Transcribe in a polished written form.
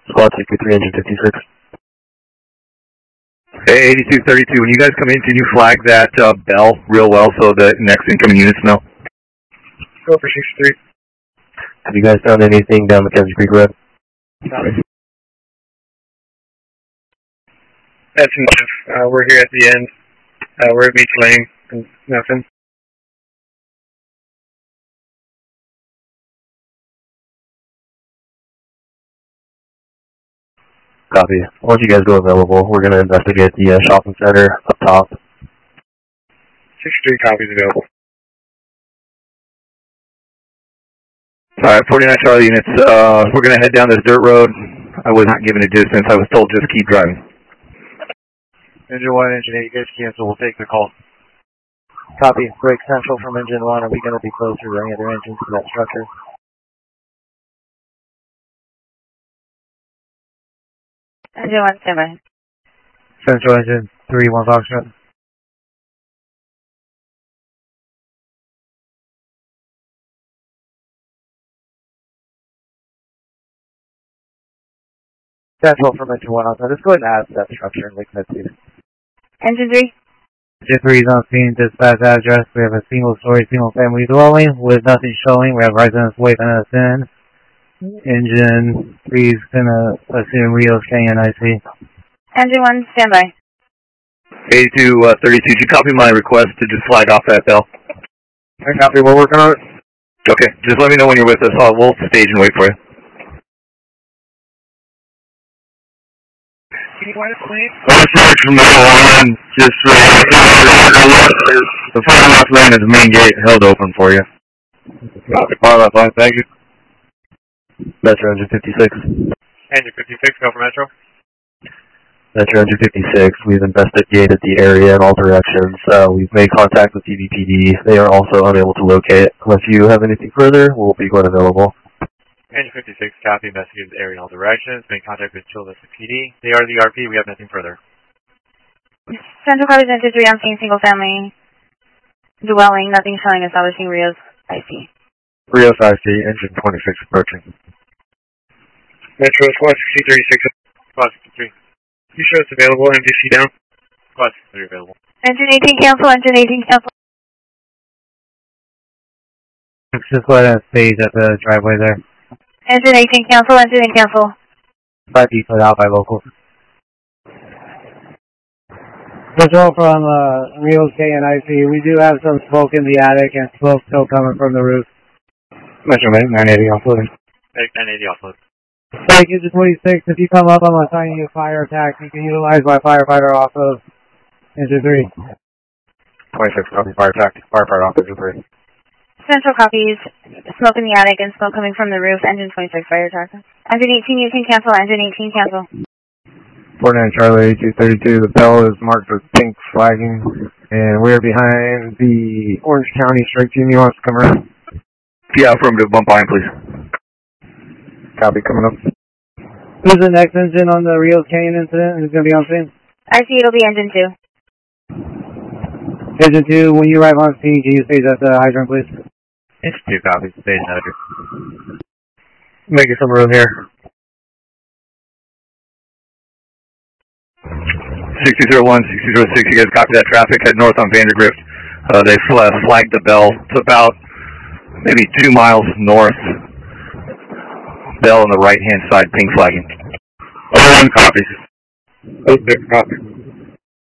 Squad 63, engine 56. Hey, 8232, when you guys come in, can you flag that bell real well so the next incoming units know? Go for 63. Have you guys found anything down Mackenzie Creek Road? Copy. That's enough. We're here at the end. We're at Beach Lane and nothing. Copy. Once you guys go available, we're going to investigate the shopping center up top. 63 copies available. Alright, 49 Charlie units, we're going to head down this dirt road. I was not given a distance, I was told just keep driving. Engine 1, Engine 8, you guys cancel, we'll take the call. Copy. Break central from Engine 1. Are we going to be closer to any other engines to that structure? Engine 1, stand by. Central Engine 3, 1 Foxtrot. Central from Engine 1 outside. Let's go ahead and add to that structure and make that too. Engine 3? Engine 3 is on scene, dispatch address. We have a single-story, single-family dwelling with nothing showing. We have residents waving us in. Engine 3 is going to assume Rios KNIC. Engine 1, stand by. 8232, did you copy my request to just flag off that bell? I copy, we're working on it. Okay, just let me know when you're with us. We'll stage and wait for you. From the one, just the far left lane is the main gate held open for you. Copy, far left line, thank you. Metro engine 56. Engine 56, go for Metro. Metro engine 56, we've investigated the area in all directions. We've made contact with DVPD. They are also unable to locate. Unless you have anything further, we'll be quite available. Engine 56, copy, investigated the area in all directions, made contact with Chula PD. They are the RP, we have nothing further. Central coverage Engine 3 on scene, single family dwelling, nothing showing, establishing Rios IC. Rios IC, engine 26 approaching. Metro, squad 63, 6. Squad 63. You sure it's available, MDC down? Squad 63 available. Engine 18 cancel, Engine 18 cancel. Let's just go ahead and stage at the driveway there. Engine 18 cancel, Engine 8 cancel. 5 feet put out by locals. Control from Rios KNIC. We do have some smoke in the attic and smoke still coming from the roof. Metro, 980 offloading. 980 offload. Thank you, Engine 26. If you come up, I'm assigning you a fire attack. You can utilize my firefighter off of Engine 3. 26, copy, fire attack. Firefighter off Engine 3. Central copies, smoke in the attic and smoke coming from the roof, Engine 26 fire attack. Engine 18 you can cancel, Engine 18 cancel. 49 Charlie 8232, the bell is marked with pink flagging, and we're behind the Orange County Strike Team. You want us to come around? Yeah, affirmative, bump by, please. Copy, coming up. Who's the next engine on the Rios Canyon incident? Who's going to be on scene? I see it'll be Engine 2. Engine 2, when you arrive on scene, can you stage at the hydrant, please? Engine 2 copies, stage manager. Making some room here. 6201, 6206, you guys copy that traffic, head north on Vandergrift. They flagged the bell. It's about maybe 2 miles north. Bell on the right-hand side, pink flagging. 01 copies. 06 copies.